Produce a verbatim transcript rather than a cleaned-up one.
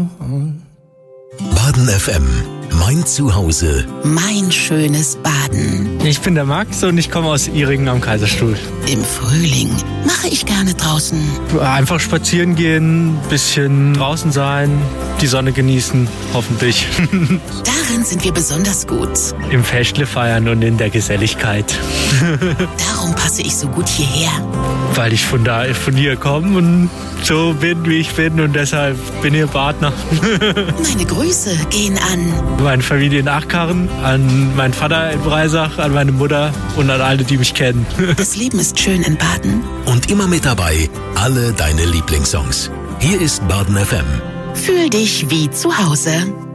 Baden F M, mein Zuhause. Mein schönes Baden. Ich bin der Max und ich komme aus Ihringen am Kaiserstuhl. Im Frühling mache ich gerne draußen. Einfach spazieren gehen, bisschen draußen sein, die Sonne genießen, hoffentlich. Darin sind wir besonders gut. Im Fächle feiern und in der Geselligkeit. Darum passe ich so gut hierher. Weil ich von da, von hier komme und so bin, wie ich bin und deshalb bin ich Partner. Meine Grüße gehen an meine Familie in Achkarren, an meinen Vater in Breisach, an meine Mutter und an alle, die mich kennen. Das Leben ist schön in Baden. Und immer mit dabei, alle deine Lieblingssongs. Hier ist Baden F M. Fühl dich wie zu Hause.